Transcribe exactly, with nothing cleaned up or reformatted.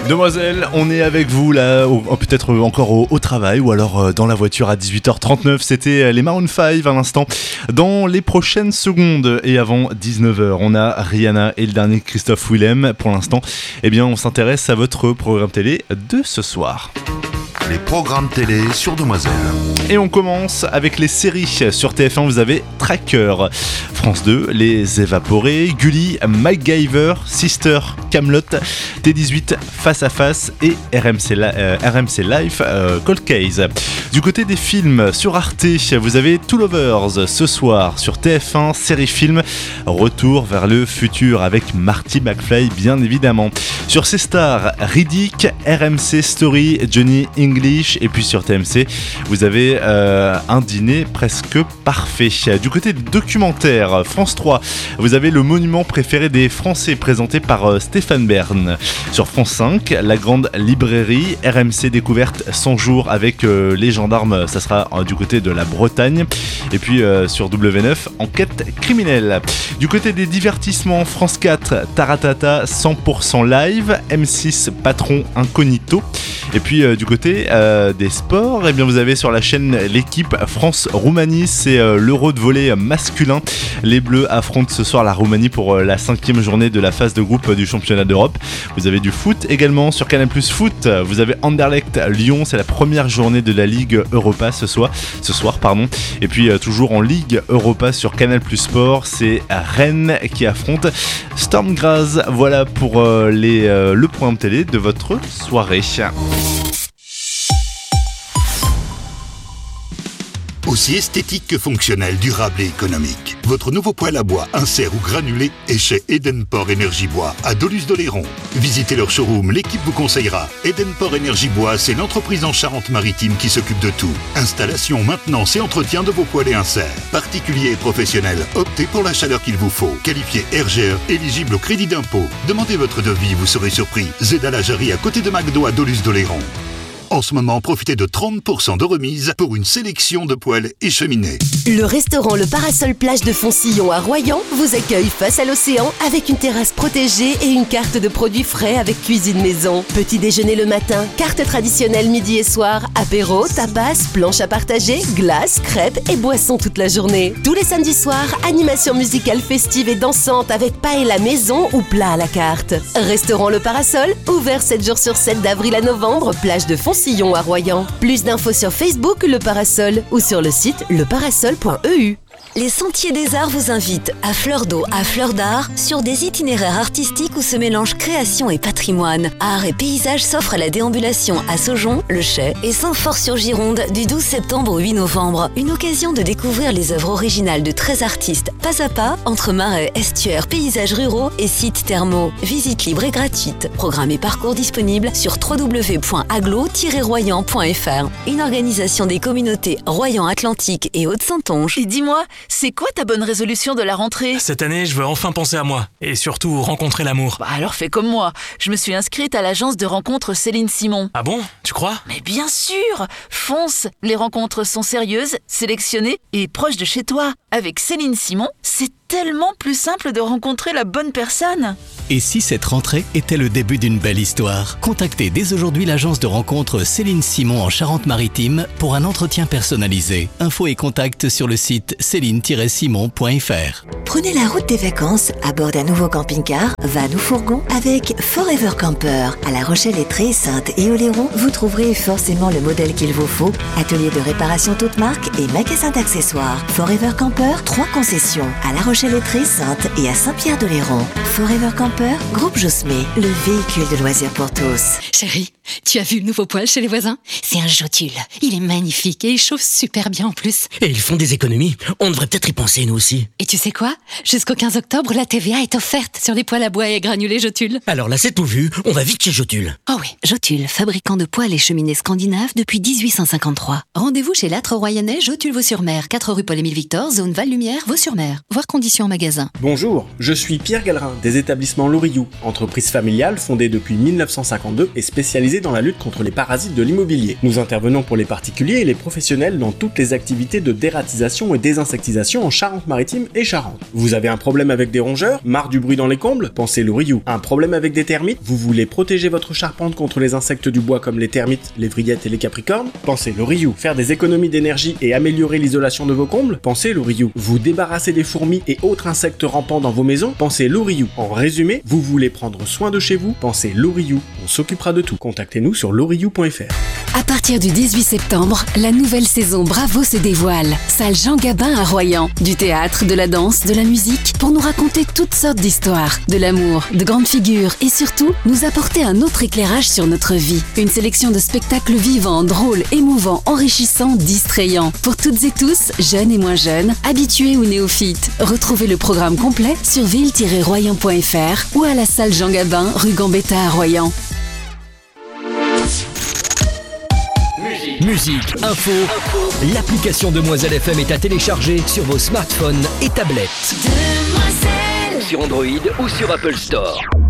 Demoiselles, on est avec vous là, ou, ou peut-être encore au, au travail ou alors euh, dans la voiture à dix-huit heures trente-neuf. C'était les Maroon cinq à l'instant. Dans les prochaines secondes et avant dix-neuf heures, on a Rihanna et le dernier Christophe Willem. Pour l'instant, eh bien, on s'intéresse à votre programme télé de ce soir. Les programmes télé sur Demoiselles. Et on commence avec les séries. Sur T F un, vous avez Tracker. France deux, Les Évaporés, Gulli, MacGyver, Sister, Kaamelott, T dix-huit, Face à Face et R M C, euh, R M C Life, euh, Cold Case. Du côté des films, sur Arte, vous avez Two Lovers. Ce soir, sur T F un, série film, Retour vers le futur avec Marty McFly, bien évidemment. Sur C-Star, Riddick, R M C Story, Johnny English. Et puis sur T M C, vous avez euh, un dîner presque parfait. Du côté du documentaire, France trois, vous avez le monument préféré des Français présenté par euh, Stéphane Bern. Sur France cinq, La Grande Librairie, R M C Découverte cent jours avec euh, les gendarmes, ça sera euh, du côté de la Bretagne. Et puis euh, sur W neuf, Enquête criminelle. Du côté des divertissements, France quatre, Taratata cent pour cent live, M six Patron Incognito. Et puis euh, du côté euh, des sports, eh bien, vous avez sur la chaîne l'équipe France-Roumanie, c'est euh, l'Euro de volley masculin. Les Bleus affrontent ce soir la Roumanie pour euh, la cinquième journée de la phase de groupe du championnat d'Europe. Vous avez du foot également sur Canal Plus Foot. Vous avez Anderlecht Lyon, c'est la première journée de la Ligue Europa ce soir. Ce soir pardon. Et puis euh, toujours en Ligue Europa sur Canal Plus Sport, c'est Rennes qui affronte Storm Graz. Voilà pour euh, les, euh, le programme télé de votre soirée. Aussi esthétique que fonctionnel, durable et économique. Votre nouveau poêle à bois, insert ou granulé est chez Edenport Énergie Bois à Dolusse-d'Oléron. Visitez leur showroom, l'équipe vous conseillera. Edenport Énergie Bois, c'est l'entreprise en Charente-Maritime qui s'occupe de tout. Installation, maintenance et entretien de vos poêles et inserts. Particuliers et professionnels, optez pour la chaleur qu'il vous faut. Qualifié R G E, éligible au crédit d'impôt. Demandez votre devis, vous serez surpris. Zeda la Jarry à côté de McDo à Dolusse-d'Oléron. En ce moment, profitez de trente pour cent de remise pour une sélection de poêles et cheminées. Le restaurant Le Parasol Plage de Foncillon à Royan vous accueille face à l'océan avec une terrasse protégée et une carte de produits frais avec cuisine maison. Petit déjeuner le matin, carte traditionnelle midi et soir, apéro, tapas, planche à partager, glace, crêpes et boissons toute la journée. Tous les samedis soirs, animation musicale festive et dansante avec paella maison ou plat à la carte. Restaurant Le Parasol, ouvert sept jours sur sept d'avril à novembre, plage de Foncillon. Sillon à Royan. Plus d'infos sur Facebook Le Parasol ou sur le site leparasol point e u. Les Sentiers des Arts vous invitent à Fleur d'eau, à Fleur d'Art, sur des itinéraires artistiques où se mélangent création et patrimoine. Art et paysage s'offrent à la déambulation à Saujon, Le Chais et Saint-Fort-sur-Gironde du douze septembre au huit novembre. Une occasion de découvrir les œuvres originales de treize artistes, pas à pas, entre marais, estuaires, paysages ruraux et sites thermaux. Visite libre et gratuite. Programme et parcours disponibles sur w w w point aglo tiret royan point f r. Une organisation des communautés Royan-Atlantique et Haute-Saintonge. Et dis-moi, c'est quoi ta bonne résolution de la rentrée ? Cette année, je veux enfin penser à moi. Et surtout, rencontrer l'amour. Bah alors fais comme moi. Je me suis inscrite à l'agence de rencontres Céline Simon. Ah bon ? Tu crois ? Mais bien sûr ! Fonce ! Les rencontres sont sérieuses, sélectionnées et proches de chez toi. Avec Céline Simon, c'est tellement plus simple de rencontrer la bonne personne. Et si cette rentrée était le début d'une belle histoire ? Contactez dès aujourd'hui l'agence de rencontres Céline Simon en Charente-Maritime pour un entretien personnalisé. Infos et contacts sur le site céline tiret simon point f r. Prenez la route des vacances à bord d'un nouveau camping-car, van ou fourgon avec Forever Camper. À La Rochelle-Lettrée, Sainte et Oléron, vous trouverez forcément le modèle qu'il vous faut. Atelier de réparation toute marque et magasin d'accessoires. Forever Camper, trois concessions. À La Rochelle-Lettrée, Sainte et à Saint-Pierre-d'Oléron. Forever Camper, groupe Josmé, le véhicule de loisirs pour tous. Chérie, tu as vu le nouveau poêle chez les voisins ? C'est un Jotule. Il est magnifique et il chauffe super bien en plus. Et ils font des économies. On devrait peut-être y penser nous aussi. Et tu sais quoi ? Jusqu'au quinze octobre, la T V A est offerte sur les poêles à bois et granulés Jotule. Alors là, c'est tout vu. On va vite chez Jotule. Oh oui, Jotule, fabricant de poêles et cheminées scandinaves depuis dix-huit cent cinquante-trois. Rendez-vous chez L'Âtre Royannais, Jotule Vaux-sur-Mer, quatre rue Paul-Émile Victor, zone Val-Lumière, Vaux-sur-Mer. Voir conditions conditions en magasin. Bonjour, je suis Pierre Gallerin des établissements Loriou, entreprise familiale fondée depuis mille neuf cent cinquante-deux et spécialisée dans la lutte contre les parasites de l'immobilier. Nous intervenons pour les particuliers et les professionnels dans toutes les activités de dératisation et désinsectisation en Charente-Maritime et Charente. Vous avez un problème avec des rongeurs? Marre du bruit dans les combles? Pensez Loriou. Un problème avec des termites? Vous voulez protéger votre charpente contre les insectes du bois comme les termites, les vrillettes et les capricornes? Pensez Loriou. Faire des économies d'énergie et améliorer l'isolation de vos combles? Pensez Loriou. Vous débarrasser des fourmis et autres insectes rampants dans vos maisons? Pensez Loriou. En résumé, vous voulez prendre soin de chez vous? Pensez Loriou. On s'occupera de tout. Contactez-nous sur loriou point f r. À partir du dix-huit septembre, la nouvelle saison Bravo se dévoile. Salle Jean Gabin à Royan. Du théâtre, de la danse, de la musique, pour nous raconter toutes sortes d'histoires, de l'amour, de grandes figures et surtout, nous apporter un autre éclairage sur notre vie. Une sélection de spectacles vivants, drôles, émouvants, enrichissants, distrayants. Pour toutes et tous, jeunes et moins jeunes, habitués ou néophytes. Retrouvez le programme complet sur ville tiret royan point f r ou à la salle Jean Gabin, rue Gambetta à Royan. Musique, info, l'application Demoiselle F M est à télécharger sur vos smartphones et tablettes. Demoiselle. Sur Android ou sur Apple Store.